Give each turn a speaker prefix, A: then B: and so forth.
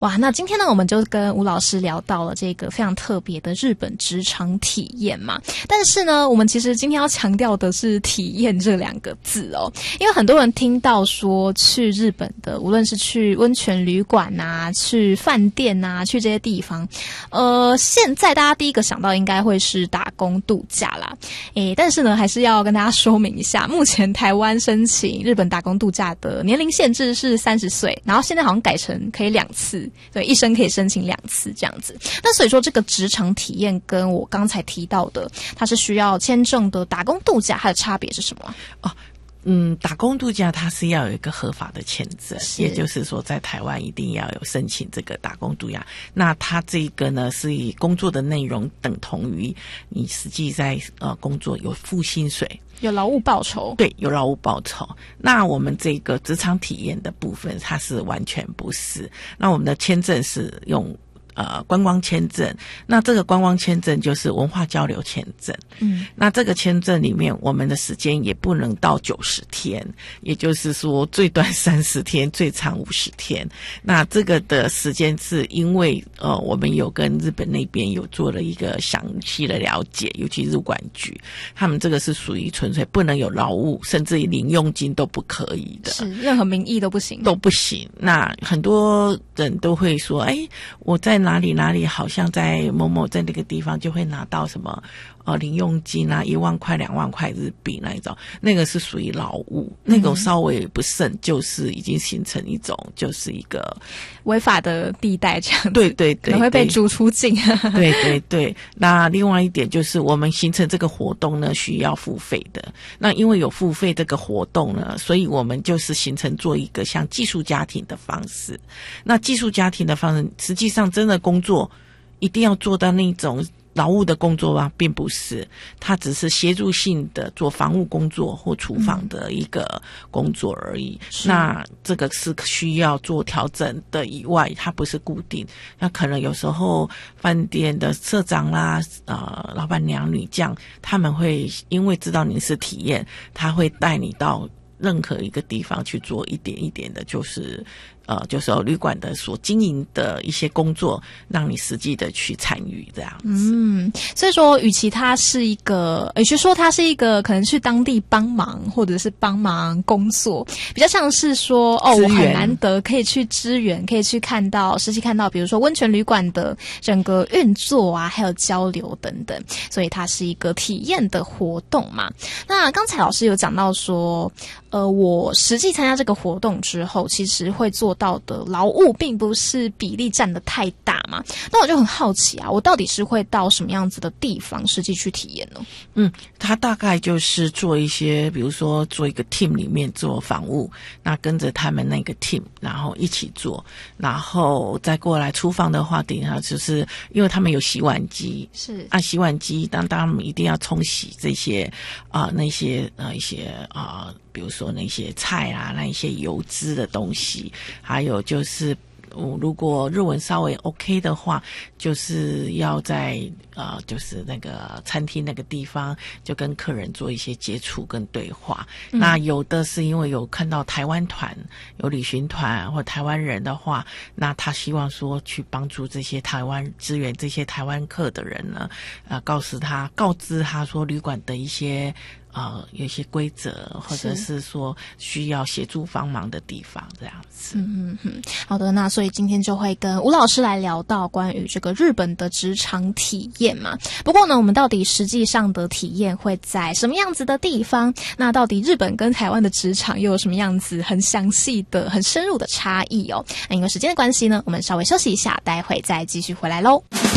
A: 哇，那今天呢，我们就跟吴老师聊到了这个非常特别的日本职场体验嘛。但是呢，我们其实今天要强调的是体验这2个字哦，因为很多人听到说去日本的，无论是去温泉旅馆啊，去饭店啊，去这些地方，现在大家第一个想到应该会是打工度假啦。但是呢，还是要跟大家说明一下，目前台湾申请日本打工度假的年龄限制是30岁，然后现在好像改成可以2次。对，一生可以申请2次这样子。那所以说这个职场体验跟我刚才提到的它是需要签证的打工度假，它的差别是什么啊？
B: 打工度假它是要有一个合法的签证，也就是说在台湾一定要有申请这个打工度假。那它这个呢是以工作的内容等同于你实际在工作有付薪水，
A: 有劳务报酬。
B: 对，有劳务报酬。那我们这个职场体验的部分它是完全不是。那我们的签证是用观光签证，那这个观光签证就是文化交流签证。那这个签证里面我们的时间也不能到90天，也就是说最短30天，最长50天。那这个的时间是因为我们有跟日本那边有做了一个详细的了解，尤其入管局，他们这个是属于纯粹不能有劳务，甚至于零用金都不可以的，
A: 是任何名义都不行，
B: 都不行。那很多人都会说，我在哪里好像在某某在那个地方就会拿到什么零用金啊，1万块2万块日币那一种，那个是属于劳务，那种稍微不慎就是已经形成一种就是一个
A: 违法的地带这样子。
B: 对对对，
A: 可能会被逐出境。
B: 对对对。那另外一点就是我们形成这个活动呢需要付费的，那因为有付费这个活动呢，所以我们就是形成做一个像寄宿家庭的方式。那寄宿家庭的方式实际上真的工作一定要做到那种劳务的工作吗？并不是，它只是协助性的做房务工作或厨房的一个工作而已。那这个是需要做调整的以外，它不是固定。那可能有时候饭店的社长啦、老板娘、女将，他们会因为知道你是体验，他会带你到任何一个地方去做一点一点的，就是旅馆的所经营的一些工作，让你实际的去参与这样子。
A: 所以说，与其它是一个可能去当地帮忙，或者是帮忙工作，比较像是说，我很难得可以去支援，可以去实际看到，比如说温泉旅馆的整个运作啊，还有交流等等，所以它是一个体验的活动嘛。那刚才老师有讲到说，我实际参加这个活动之后，其实会做到的劳务并不是比例占得太大嘛。那我就很好奇啊，我到底是会到什么样子的地方实际去体验呢？
B: 他大概就是做一些，比如说做一个 team 里面做房务，那跟着他们那个 team， 然后一起做，然后再过来厨房的话，顶上就是因为他们有洗碗机，
A: 是
B: 按洗碗机，当他们一定要冲洗这些那些一些比如说那些菜啊，那一些油脂的东西，还有就是如果日文稍微 OK 的话，就是要在就是那个餐厅那个地方就跟客人做一些接触跟对话。那有的是因为有看到台湾团有旅行团或台湾人的话，那他希望说去帮助这些台湾支援这些台湾客的人呢，告知他说旅馆的一些有一些规则，或者是说需要协助帮忙的地方这样子。
A: 好的，那所以今天就会跟吴老师来聊到关于这个日本的职场体验嘛。不过呢，我们到底实际上的体验会在什么样子的地方？那到底日本跟台湾的职场又有什么样子很详细的、很深入的差异哦？那因为时间的关系呢，我们稍微休息一下，待会再继续回来咯。